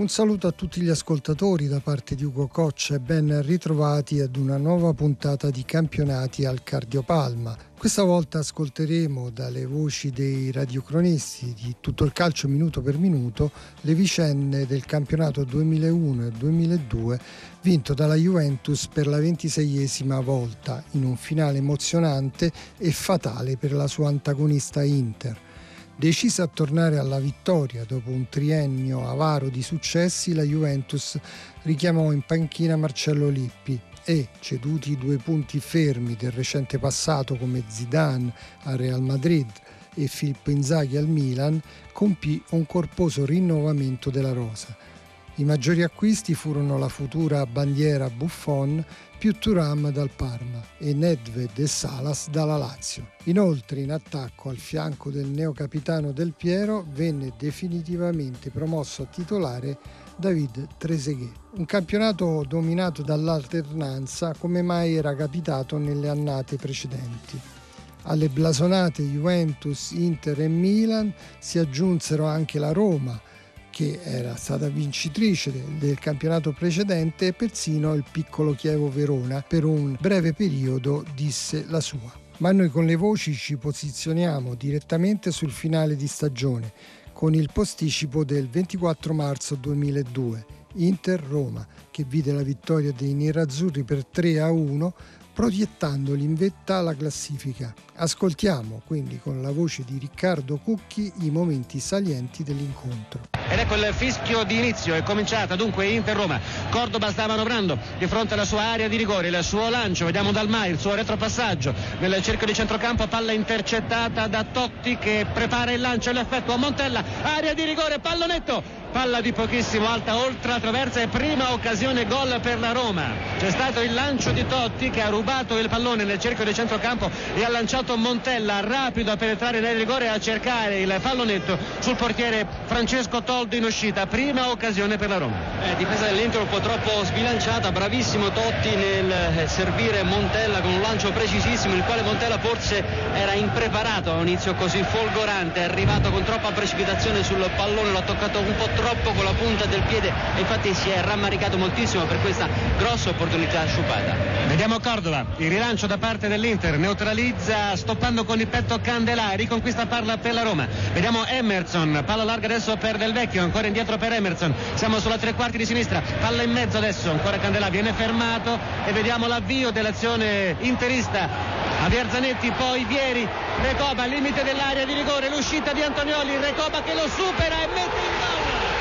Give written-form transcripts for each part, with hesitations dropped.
Un saluto a tutti gli ascoltatori da parte di Ugo Coccia e ben ritrovati ad una nuova puntata di Campionati al Cardiopalma. Questa volta ascolteremo dalle voci dei radiocronisti di Tutto il Calcio minuto per minuto le vicende del campionato 2001 e 2002 vinto dalla Juventus per la 26esima volta in un finale emozionante e fatale per la sua antagonista Inter. Decisa a tornare alla vittoria dopo un triennio avaro di successi, la Juventus richiamò in panchina Marcello Lippi e, ceduti i 2 punti fermi del recente passato come Zidane al Real Madrid e Filippo Inzaghi al Milan, compì un corposo rinnovamento della rosa. I maggiori acquisti furono la futura bandiera Buffon più Thuram dal Parma e Nedved e Salas dalla Lazio. Inoltre, in attacco al fianco del neocapitano Del Piero venne definitivamente promosso a titolare David Trezeguet. Un campionato dominato dall'alternanza come mai era capitato nelle annate precedenti. Alle blasonate Juventus, Inter e Milan si aggiunsero anche la Roma, che era stata vincitrice del campionato precedente, e persino il piccolo Chievo Verona per un breve periodo disse la sua. Ma noi con le voci ci posizioniamo direttamente sul finale di stagione con il posticipo del 24 marzo 2002, Inter-Roma, che vide la vittoria dei nerazzurri per 3-1, proiettandoli in vetta alla classifica. Ascoltiamo quindi con la voce di Riccardo Cucchi i momenti salienti dell'incontro. Ed ecco il fischio di inizio, è cominciata dunque Inter-Roma. Cordoba sta manovrando di fronte alla sua area di rigore, il suo lancio, vediamo Dalmai, il suo retropassaggio nel cerchio di centrocampo, palla intercettata da Totti che prepara il lancio e l'effetto a Montella, area di rigore, pallonetto, palla di pochissimo alta oltre la traversa e prima occasione gol per la Roma. C'è stato il lancio di Totti che ha rubato il pallone nel cerchio di centrocampo e ha lanciato Montella rapido a penetrare nel rigore e a cercare il pallonetto sul portiere Francesco Toldo in uscita, prima occasione per la Roma. Difesa dell'Inter un po' troppo sbilanciata, bravissimo Totti nel servire Montella con un lancio precisissimo, il quale Montella forse era impreparato a un inizio così folgorante, è arrivato con troppa precipitazione sul pallone, l'ha toccato un po' troppo con la punta del piede e infatti si è rammaricato moltissimo per questa grossa opportunità sciupata. Vediamo Cordova, il rilancio da parte dell'Inter, neutralizza stoppando con il petto Candelà, riconquista palla per la Roma. Vediamo Emerson, palla larga adesso per Del Vecchio, ancora indietro per Emerson, siamo sulla 3/4 di sinistra, palla in mezzo adesso, ancora Candelà, viene fermato e vediamo l'avvio dell'azione interista. Javier Zanetti, poi Vieri, Recoba al limite dell'area di rigore, l'uscita di Antonioli, Recoba che lo supera e mette in gol.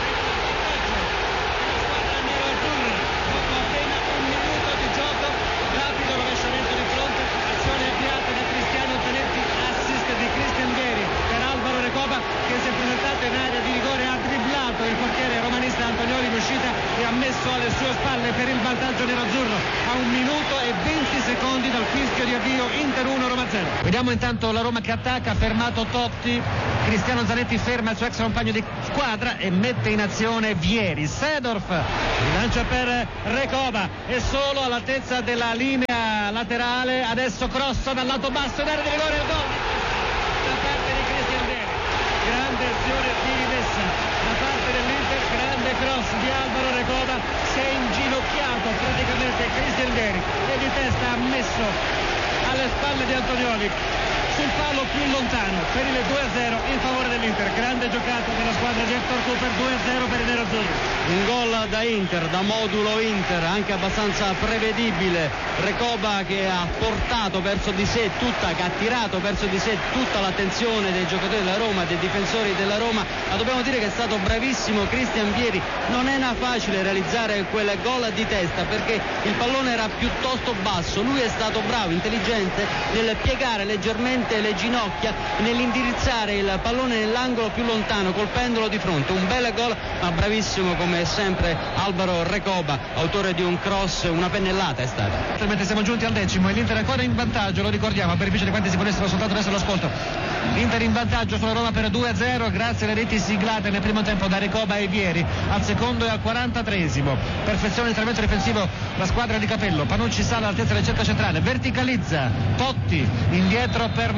Che si è presentato in area di rigore, ha dribblato il portiere romanista Antonioli in uscita e ha messo alle sue spalle per il vantaggio nerazzurro a 1 minuto e 20 secondi dal fischio di avvio. Inter 1, Roma 0. Vediamo intanto la Roma che attacca, fermato Totti, Cristiano Zanetti ferma il suo ex compagno di squadra e mette in azione Vieri. Seedorf rilancia per Recoba, è solo all'altezza della linea laterale, adesso crossa dal lato basso in area di rigore, il gol da parte di Cristian Vieri. Grande azione di rimessa da parte dell'Inter, grande cross di Alvaro Recoba, si è inginocchiato praticamente Cristian Vieri e di testa ha messo alle spalle di Antonioli sul palo più lontano per il 2-0 in favore dell'Inter. Grande giocata della squadra di Hector Cooper, 2-0 per i nerazzurri. Un gol da Inter, da modulo Inter, anche abbastanza prevedibile. Recoba che ha portato verso di sé tutta, che ha tirato verso di sé tutta l'attenzione dei giocatori della Roma, dei difensori della Roma, ma dobbiamo dire che è stato bravissimo Cristian Vieri. Non era facile realizzare quel gol di testa perché il pallone era piuttosto basso, lui è stato bravo, intelligente nel piegare leggermente le ginocchia, nell'indirizzare il pallone nell'angolo più lontano colpendolo di fronte. Un bel gol, ma bravissimo come sempre Alvaro Recoba, autore di un cross, una pennellata è stata. Attualmente siamo giunti al 10° e l'Inter è ancora in vantaggio, lo ricordiamo a beneficio di quanti si ponessero soltanto adesso l'ascolto. L'Inter in vantaggio sulla Roma per 2-0 grazie alle reti siglate nel primo tempo da Recoba e Vieri, al secondo e al 43°. Perfezione l'intervento difensivo la squadra di Capello, Panucci sale all'altezza del centro centrale, verticalizza Totti, indietro per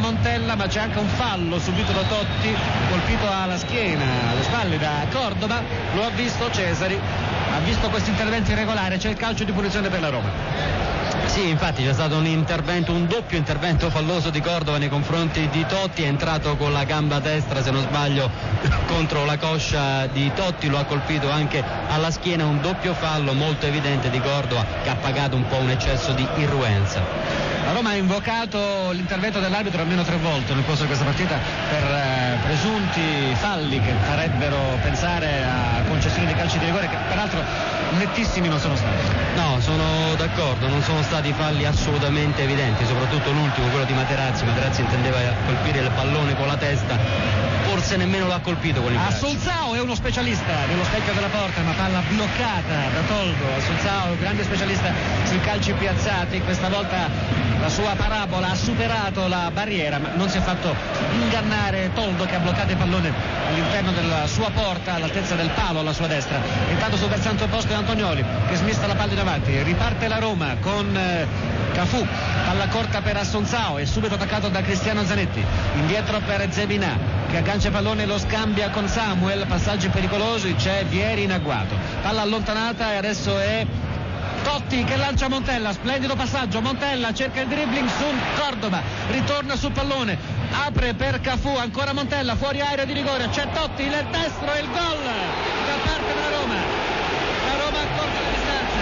Montella, ma c'è anche un fallo subito da Totti, colpito alla schiena, alle spalle da Cordova. Lo ha visto Cesari, ha visto questo intervento irregolare, c'è il calcio di punizione per la Roma. Sì, infatti c'è stato un doppio intervento falloso di Cordova nei confronti di Totti, è entrato con la gamba destra, se non sbaglio, contro la coscia di Totti, lo ha colpito anche alla schiena, un doppio fallo molto evidente di Cordova che ha pagato un po' un eccesso di irruenza. La Roma ha invocato l'intervento dell'arbitro almeno 3 volte nel corso di questa partita per presunti falli che farebbero pensare a concessioni di calci di rigore che peraltro nettissimi non sono stati. No, sono d'accordo, non sono stati falli assolutamente evidenti, soprattutto l'ultimo, quello di Materazzi intendeva colpire il pallone con la testa, forse nemmeno l'ha colpito con il braccio. Assunzao è uno specialista dello specchio della porta, ma palla bloccata da Toldo. Assunzao, grande specialista sui calci piazzati, questa volta la sua parabola ha superato la barriera, ma non si è fatto ingannare Toldo, che ha bloccato il pallone all'interno della sua porta all'altezza del palo alla sua destra. Intanto sul versante opposto è Antonioli che smista la palla in avanti, riparte la Roma con Cafù, palla corta per Assunzao e subito attaccato da Cristiano Zanetti, indietro per Zebinà che aggancia il pallone e lo scambia con Samuel, passaggi pericolosi, c'è Vieri in agguato, palla allontanata e adesso è Totti che lancia Montella, splendido passaggio, Montella cerca il dribbling su Cordova, ritorna sul pallone, apre per Cafù, ancora Montella, fuori area di rigore, c'è Totti, il destro e il gol da parte della Roma. La Roma accorcia le distanze,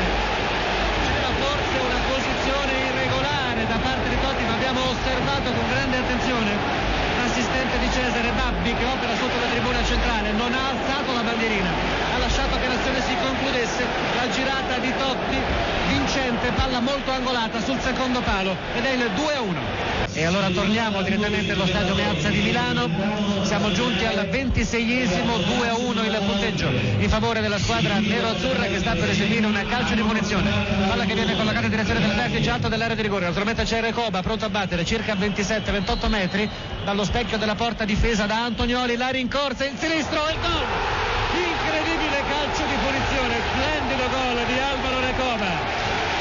c'era forse una posizione irregolare da parte di Totti, ma abbiamo osservato con grande attenzione l'assistente di Cesare Babbi che opera sotto la tribuna centrale, non ha alzato la bandierina, ha lasciato che l'azione si concludesse, la girata di Totti vincente, palla molto angolata sul secondo palo ed è il 2-1. E allora torniamo direttamente allo stadio Meazza di Milano, siamo giunti al 26esimo, 2-1 il punteggio in favore della squadra nero-azzurra che sta per eseguire un calcio di punizione, palla che viene collocata in direzione del vertice alto dell'area di rigore, naturalmente c'è Recoba pronto a battere circa 27-28 metri dallo specchio della porta difesa da Antonioli, la rincorsa in sinistro e il gol, incredibile calcio di punizione, splendido gol di Alvaro Recoba,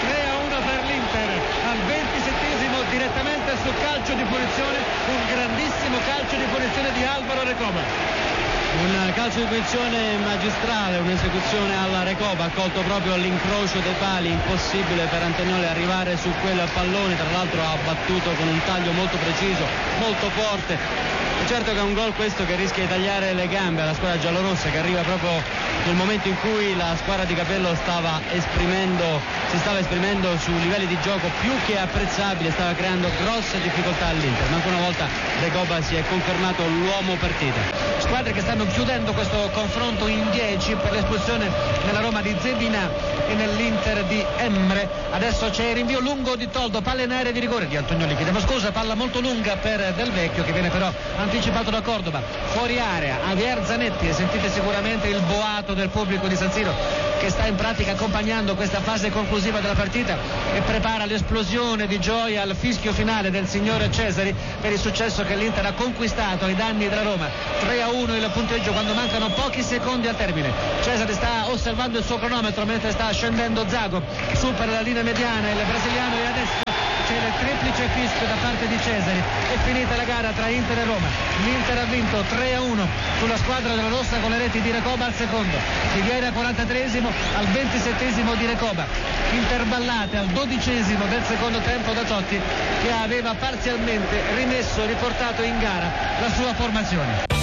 3-1 per l'Inter al 27esimo direttamente su calcio di punizione, un grandissimo calcio di punizione di Alvaro Recoba. Un calcio di punizione magistrale, un'esecuzione alla Recoba, accolto proprio all'incrocio dei pali, impossibile per Antonioli arrivare su quel pallone, tra l'altro ha battuto con un taglio molto preciso, molto forte. E certo che è un gol questo che rischia di tagliare le gambe alla squadra giallorossa, che arriva proprio nel momento in cui la squadra di Capello si stava esprimendo su livelli di gioco più che apprezzabili, stava creando grosse difficoltà all'Inter, ma ancora una volta Recoba si è confermato l'uomo partita. Squadre che stanno chiudendo questo confronto in 10 per l'espulsione nella Roma di Zebinà e nell'Inter di Emre. Adesso c'è il rinvio lungo di Toldo, palla in area di rigore di Antonioli, chiediamo scusa, palla molto lunga per Del Vecchio che viene però anticipato da Cordova, fuori area Javier Zanetti, e sentite sicuramente il boato del pubblico di San Siro che sta in pratica accompagnando questa fase conclusiva della partita e prepara l'esplosione di gioia al fischio finale del signore Cesari per il successo che l'Inter ha conquistato ai danni della Roma. 3-1 il punteggio quando mancano pochi secondi al termine. Cesari sta osservando il suo cronometro mentre sta scendendo Zago, supera la linea mediana il brasiliano e adesso c'è il triplice fischio da parte di Cesari. È finita la gara tra Inter e Roma, l'Inter ha vinto 3-1 sulla squadra della rossa con le reti di Recoba al secondo, si viene al 43esimo, al 27esimo di Recoba, intervallate al 12esimo del secondo tempo da Totti che aveva parzialmente riportato in gara la sua formazione.